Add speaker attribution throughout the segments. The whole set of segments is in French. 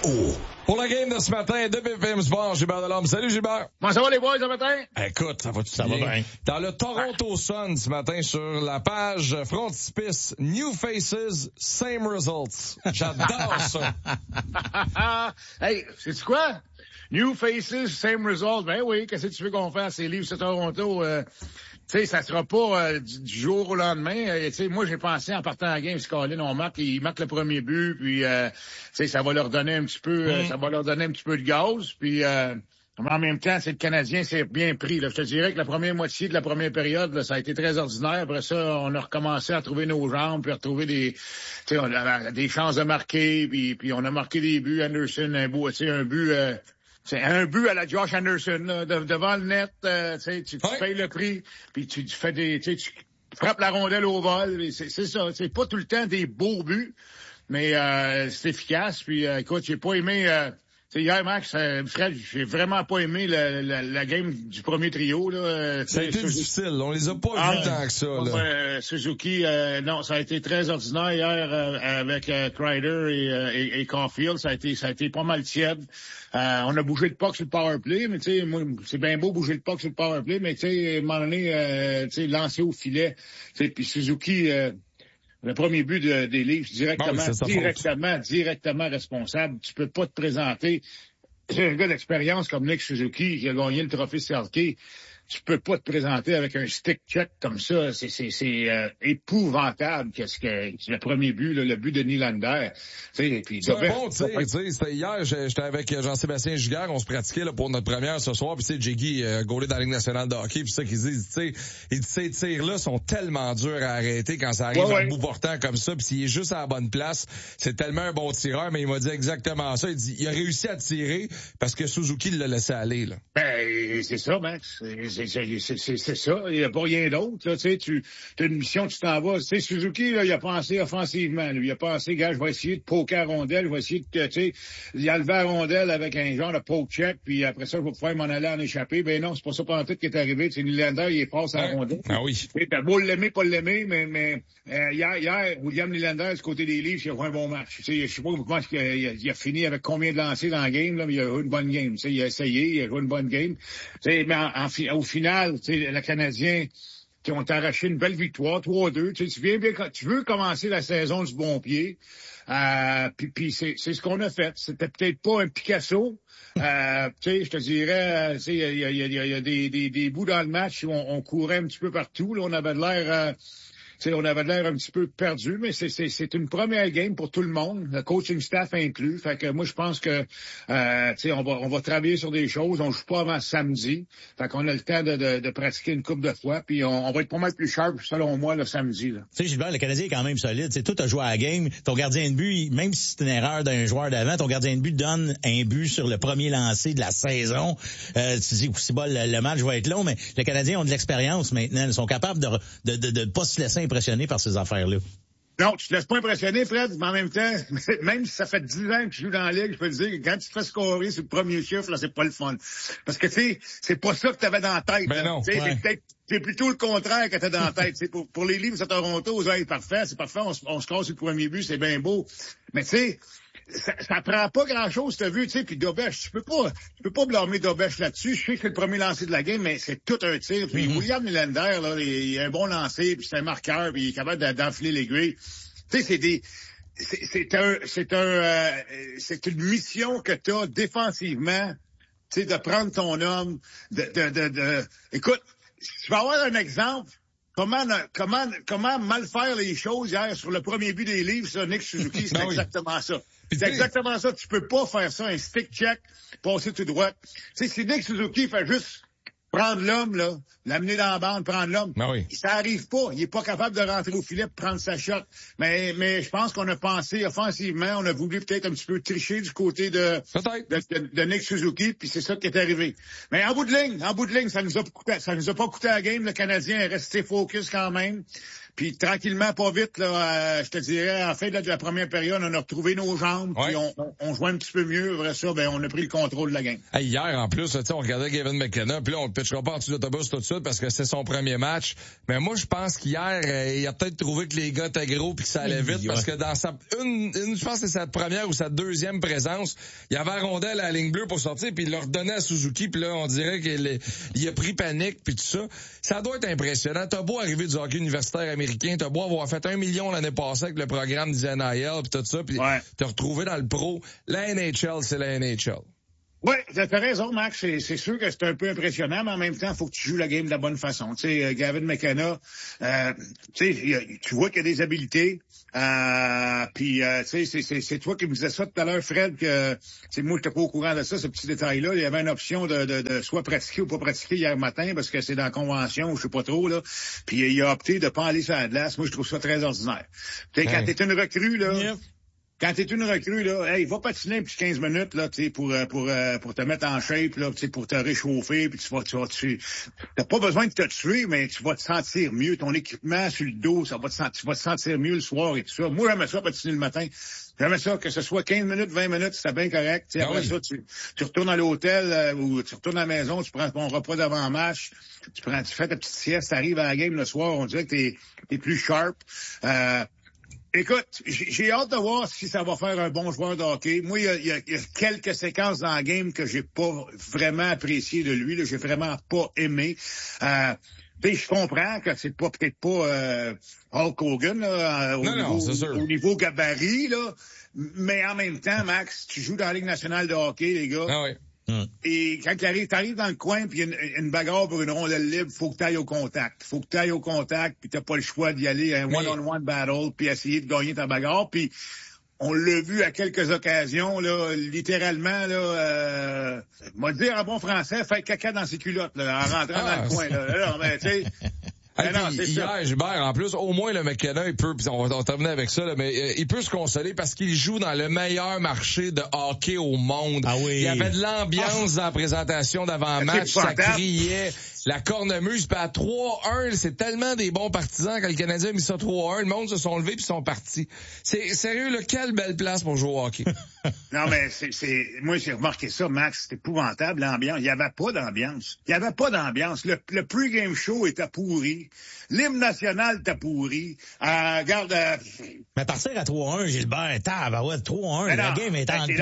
Speaker 1: Pour la game de ce matin de BPM Sport, Gilbert Delorme. Salut Gilbert.
Speaker 2: Comment ça va les boys ce matin?
Speaker 1: Écoute, ça va bien? Dans le Toronto Sun ce matin sur la page frontispice, New Faces, Same Results. J'adore ça.
Speaker 2: Hey, sais-tu quoi? New Faces, Same Results. Ben oui, qu'est-ce que tu veux qu'on fasse ces livres sur Toronto? Tu sais, ça sera pas du jour au lendemain. Tu sais, moi, j'ai pensé en partant à la game, Colin, il marque le premier but, puis tu sais, ça va leur donner un petit peu, ça va leur donner un petit peu de gaz, puis en même temps, c'est le Canadien, c'est bien pris. Là. Je te dirais que la première moitié de la première période, là, ça a été très ordinaire. Après ça, on a recommencé à trouver nos jambes, puis à retrouver des chances de marquer, puis on a marqué des buts. Anderson, un but. C'est un but à la Josh Anderson, là, devant le net, tu payes le prix, puis tu fais tu frappes la rondelle au vol, c'est ça. C'est pas tout le temps des beaux buts, mais c'est efficace. Puis écoute, j'ai pas aimé. Hier, Max, Fred, j'ai vraiment pas aimé la game du premier trio. Là.
Speaker 1: Ça a été difficile. On les a pas vus tant que ça. Là.
Speaker 2: Suzuki, non, ça a été très ordinaire hier avec Kreider et Caulfield. Ça a été pas mal tiède. On a bougé le puck sur le power play, mais tu sais, moi, c'est bien beau bouger le puck sur le power play, mais tu sais, à un moment donné, tu sais, lancer au filet. Puis Suzuki. Le premier but des Leafs, directement responsable. Tu peux pas te présenter. C'est un gars d'expérience comme Nick Suzuki qui a gagné le trophée Selke. Tu peux pas te présenter avec un stick check comme ça. C'est épouvantable qu'est-ce que le premier but, là, le but de Nylander.
Speaker 1: C'est un bon tir, c'était hier, j'étais avec Jean-Sébastien Giguère, on se pratiquait là, pour notre première ce soir, puis tu sais, Jiggy gaulé dans la Ligue nationale de hockey, puis ça qu'ils disent, tu sais, ces tirs-là sont tellement durs à arrêter quand ça arrive en bout portant comme ça, puis s'il est juste à la bonne place, c'est tellement un bon tireur, mais il m'a dit exactement ça. Il dit, il a réussi à tirer parce que Suzuki l'a laissé aller, là.
Speaker 2: Ben, c'est ça, Max. C'est ça. Il n'y a pas rien d'autre. Là, tu sais, tu as une mission, tu t'en vas. Tu sais, Suzuki, là, il a pensé offensivement. Lui. Il a pensé, gars, je vais essayer de poker à rondelle. Je vais essayer de, tu sais, il a levé la rondelle avec un genre de poke check. Puis après ça, je vais pouvoir m'en aller en échapper. Ben non, c'est pas ça pendant tout qui est arrivé. Tu sais, Nylander, il est passe à la rondelle.
Speaker 1: Ah oui.
Speaker 2: T'as beau l'aimer, pas l'aimer, mais hier, William Nylander, du côté des Leafs, il a fait un bon match. Tu sais, je sais pas comment il a fini avec combien de lancers dans la game, là, mais il a eu une bonne game. Tu sais, il a essayé, il a joué une bonne game. Tu sais, mais au final, tu sais, le Canadien qui ont arraché une belle victoire, 3-2. Tu sais, tu veux commencer la saison du bon pied. Puis c'est ce qu'on a fait. C'était peut-être pas un Picasso. Tu sais, je te dirais, tu sais, il y a des bouts dans le match où on courait un petit peu partout. Là, on avait de l'air. On avait l'air un petit peu perdu, mais c'est une première game pour tout le monde, le coaching staff inclus. Fait que moi, je pense que on va travailler sur des choses. On joue pas avant samedi. Fait qu'on a le temps de pratiquer une couple de fois, puis on va être pas mal plus sharp, selon moi, le samedi. Tu
Speaker 3: sais, Gilbert, le Canadien est quand même solide. T'sais, toi, t'as joué à la game. Ton gardien de but, même si c'est une erreur d'un joueur d'avant, ton gardien de but donne un but sur le premier lancer de la saison. Tu dis, c'est bon, le match va être long, mais les Canadiens ont de l'expérience maintenant. Ils sont capables de pas se laisser impressionner par ces affaires-là.
Speaker 2: Non, tu te laisses pas impressionner, Fred, mais en même temps, même si ça fait 10 ans que tu joues dans la Ligue, je peux te dire que quand tu te fais scorer sur le premier chiffre, là, c'est pas le fun. Parce que, tu sais, c'est pas ça que t'avais dans la tête.
Speaker 1: Ben non.
Speaker 2: C'est plutôt le contraire que t'as dans la tête. Pour les Leafs à Toronto, c'est parfait, on se casse sur le premier but, c'est bien beau. Mais tu sais, ça prend pas grand-chose, t'as vu, tu sais, puis Dobèche, tu peux pas blâmer Dobèche là-dessus. Je sais que c'est le premier lancer de la game, mais c'est tout un tir. Puis William Nylander, là, il a un bon lancer, puis c'est un marqueur, puis il est capable d'enfiler l'aiguille. Tu sais, c'est une mission que t'as défensivement, tu sais, de prendre ton homme, écoute, tu vas avoir un exemple. Comment mal faire les choses hier sur le premier but des Leafs, ça, Nick Suzuki, c'est exactement ça. C'est exactement ça. Tu peux pas faire ça, un stick check, passer tout droit. Tu sais, si Nick Suzuki fait juste prendre l'homme, là, l'amener dans la bande, prendre l'homme, ça arrive pas. Il est pas capable de rentrer au filet pour prendre sa shot. Mais je pense qu'on a pensé offensivement, on a voulu peut-être un petit peu tricher du côté de Nick Suzuki, puis c'est ça qui est arrivé. Mais en bout de ligne, ça nous a pas coûté la game. Le Canadien est resté focus quand même. Puis tranquillement, pas vite, là, je te dirais, en fin de la première période, on a retrouvé nos jambes, puis on jouait un petit peu mieux. Après ça, on a pris le contrôle de la game.
Speaker 1: Hey, hier, en plus, on regardait Gavin McKenna, puis là, on ne pitchera pas en dessous de l'autobus tout de suite parce que c'est son premier match. Mais moi, je pense qu'hier, il a peut-être trouvé que les gars étaient gros puis que ça allait vite parce que dans je pense que c'est sa première ou sa deuxième présence, il avait la rondelle à la ligne bleue pour sortir puis il l'a redonné à Suzuki puis là, on dirait qu'il a pris panique puis tout ça. Ça doit être impressionnant. T'as beau arriver du hockey universitaire américain, t'as beau avoir fait 1 million l'année passée avec le programme du NIL puis tout ça puis te retrouver dans le pro. La NHL, c'est la NHL.
Speaker 2: Oui, t'as raison, Max. C'est sûr que c'est un peu impressionnant, mais en même temps, il faut que tu joues la game de la bonne façon. Tu sais, Gavin McKenna, tu vois qu'il y a des habiletés. Puis, tu sais, c'est toi qui me disais ça tout à l'heure, Fred, que moi, j'étais pas au courant de ça, ce petit détail-là. Il y avait une option de soit pratiquer ou pas pratiquer hier matin, parce que c'est dans la convention, ou je sais pas trop, là. Puis, il a opté de pas aller sur la glace. Moi, je trouve ça très ordinaire. Tu sais, quand t'es une recrue, là... Yep. Quand t'es une recrue, là, hey, va patiner depuis 15 minutes, là, tu sais, pour te mettre en shape, là, tu sais, pour te réchauffer, puis t'as pas besoin de te tuer, mais tu vas te sentir mieux. Ton équipement sur le dos, tu vas te sentir mieux le soir et tout ça. Moi, j'aimais ça patiner le matin. J'aimais ça, que ce soit 15 minutes, 20 minutes, c'était bien correct. T'sais, après ça, tu retournes à l'hôtel, ou tu retournes à la maison, tu prends ton repas d'avant-match, tu fais ta petite sieste, t'arrives à la game le soir, on dirait que t'es plus sharp. Écoute, j'ai hâte de voir si ça va faire un bon joueur de hockey. Moi, il y a quelques séquences dans la game que j'ai pas vraiment apprécié de lui. Là, j'ai vraiment pas aimé. Je comprends que c'est peut-être pas Hulk Hogan là, au niveau gabarit, là, mais en même temps, Max, tu joues dans la Ligue nationale de hockey, les gars.
Speaker 1: Ah oui.
Speaker 2: Et quand t'arrives dans le coin puis il y a une bagarre pour une rondelle libre, faut que t'ailles au contact. Puis t'as pas le choix d'y aller à un one-on-one battle puis essayer de gagner ta bagarre. Puis on l'a vu à quelques occasions, là, littéralement, là, m'a dit en bon français, faire caca dans ses culottes, là, en rentrant dans le coin, là. Alors, mais tu sais.
Speaker 1: Hey, hier, Gilbert, en plus, au moins le McKenna, il peut, puis on va terminer avec ça, là, mais il peut se consoler parce qu'il joue dans le meilleur marché de hockey au monde.
Speaker 3: Ah oui.
Speaker 1: Il y avait de l'ambiance dans la présentation d'avant-match, ça criait. La cornemuse, puis à 3-1, c'est tellement des bons partisans. Quand le Canadien a mis ça 3-1, le monde se sont levés puis sont partis. C'est sérieux, là, quelle belle place pour jouer au hockey.
Speaker 2: Non, mais moi, j'ai remarqué ça, Max. C'est épouvantable, l'ambiance. Il n'y avait pas d'ambiance. Le pre-game show était pourri. L'hymne national était pourri. Regarde...
Speaker 3: Mais partir à 3-1, Gilbert, tabarouette, 3-1, la game est en...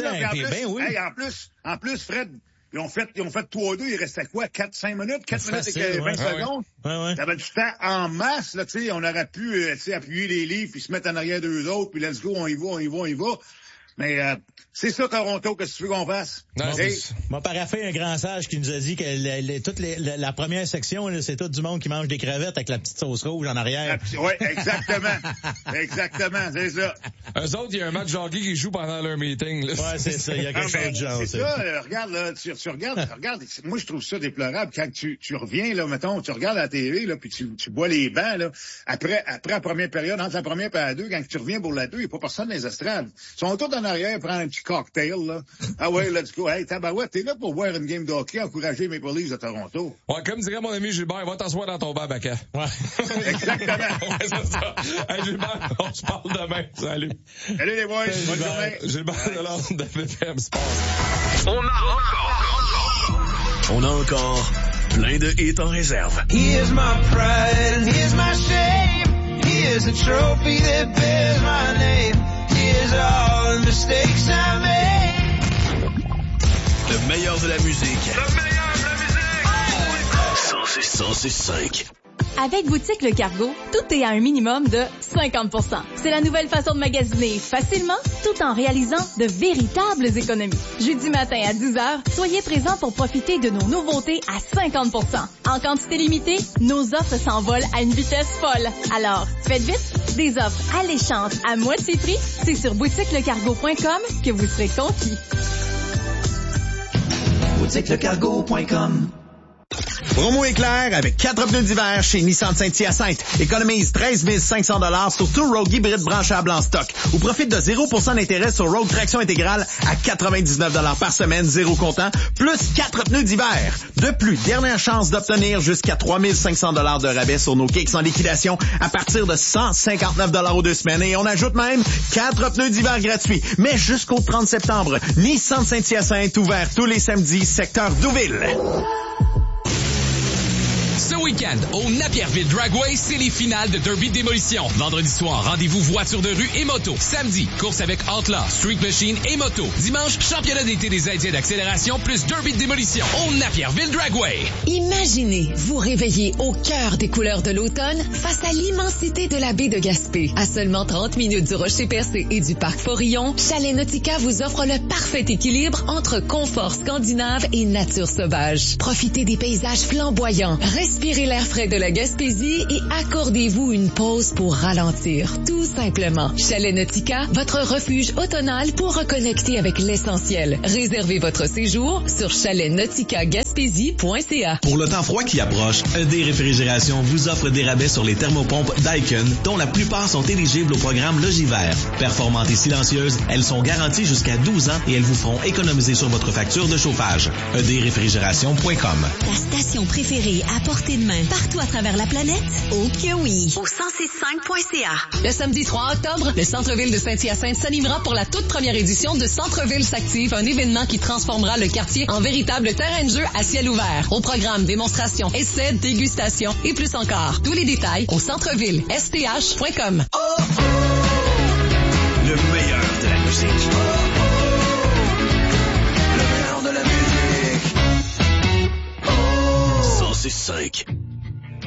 Speaker 2: En plus, Fred... Ils ont fait 3-2, il restait quoi? 4-5 minutes? 4 minutes et 20 secondes?
Speaker 3: Ouais.
Speaker 2: T'avais du temps en masse, là, tu sais. On aurait pu, appuyer les livres puis se mettre en arrière d'eux autres puis let's go, on y va. Mais c'est ça, Toronto, qu'est-ce que tu veux qu'on fasse?
Speaker 3: M'a paraffé un grand sage qui nous a dit que la première section, là, c'est tout du monde qui mange des crevettes avec la petite sauce rouge en arrière.
Speaker 2: Oui, exactement. Exactement, c'est ça.
Speaker 1: Eux autres, il y a un match de hockey qui joue pendant leur meeting. Là.
Speaker 3: Ouais, c'est ça, il y a quelque chose de genre.
Speaker 2: C'est ça, regarde, là, tu regardes, moi je trouve ça déplorable quand tu reviens, là, mettons, tu regardes la TV, là, puis tu bois les bancs, là, après la première période, entre la première et la 2, quand tu reviens pour la 2, il n'y a pas personne dans les estrades. Ils sont tous en arrière, prendre un petit cocktail, là. Ah ouais, let's go. Hey, tabarouette, t'es là pour voir une game de hockey, encourager mes Maple Leafs de Toronto.
Speaker 1: Ouais, comme dirait mon ami Gilbert, va t'asseoir dans ton bar, Bacca.
Speaker 2: Ouais. Exactement.
Speaker 1: Ouais, c'est ça. Hey, Gilbert, on se parle demain. Salut.
Speaker 2: Salut les boys. Bonne journée.
Speaker 1: Gilbert Delorme de BPM Sports.
Speaker 4: On a encore plein de hits en réserve.
Speaker 5: Here's my pride and here's my shame. Here's a trophy that bears my name. Here's all the mistakes I made.
Speaker 4: Le meilleur de la musique. Le meilleur de la musique. 106.5.
Speaker 6: Avec Boutique Le Cargo, tout est à un minimum de 50%. C'est la nouvelle façon de magasiner facilement, tout en réalisant de véritables économies. Jeudi matin à 10h, soyez présents pour profiter de nos nouveautés à 50%. En quantité limitée, nos offres s'envolent à une vitesse folle. Alors, faites vite, des offres alléchantes à moitié prix, c'est sur boutiquelecargo.com que vous serez conquis.
Speaker 5: boutiquelecargo.com
Speaker 7: promo éclair avec 4 pneus d'hiver chez Nissan Saint-Hyacinthe. Économise 13 500 $ sur tout Rogue hybride branchable en stock. Ou profite de 0% d'intérêt sur Rogue traction intégrale à 99 $ par semaine, 0 comptant, plus 4 pneus d'hiver. De plus, dernière chance d'obtenir jusqu'à 3 500 $ de rabais sur nos kicks en liquidation à partir de 159 $ aux 2 semaines. Et on ajoute même 4 pneus d'hiver gratuits. Mais jusqu'au 30 septembre, Nissan Saint-Hyacinthe ouvert tous les samedis, secteur Douville.
Speaker 8: Ce week-end, au Napierville Dragway, c'est les finales de Derby de démolition. Vendredi soir, rendez-vous voitures de rue et moto. Samedi, course avec Outlaw, Street Machine et moto. Dimanche, championnat d'été des Indiens d'accélération plus Derby de démolition au Napierville Dragway.
Speaker 9: Imaginez vous réveiller au cœur des couleurs de l'automne face à l'immensité de la baie de Gaspé. À seulement 30 minutes du Rocher-Percé et du parc Forillon, Chalet Nautica vous offre le parfait équilibre entre confort scandinave et nature sauvage. Profitez des paysages flamboyants, respirez l'air frais de la Gaspésie et accordez-vous une pause pour ralentir, tout simplement. Chalet Nautica, votre refuge automnal pour reconnecter avec l'essentiel. Réservez votre séjour sur chaletnauticagaspésie.ca.
Speaker 10: Pour le temps froid qui approche, ED Réfrigération vous offre des rabais sur les thermopompes Daikin, dont la plupart sont éligibles au programme Logivert. Performantes et silencieuses, elles sont garanties jusqu'à 12 ans et elles vous feront économiser sur votre facture de chauffage. edréfrigération.com.
Speaker 11: Ta station préférée à portée de main partout à travers la planète? Oh que oui! Au 106.5.ca.
Speaker 9: Le samedi 3 octobre, le centre-ville de Saint-Hyacinthe s'animera pour la toute première édition de Centre-ville s'active, un événement qui transformera le quartier en véritable terrain de jeu à ciel ouvert. Au programme, démonstrations, essais, dégustations et plus encore. Tous les détails au centreville.sth.com.
Speaker 4: Le meilleur de la musique.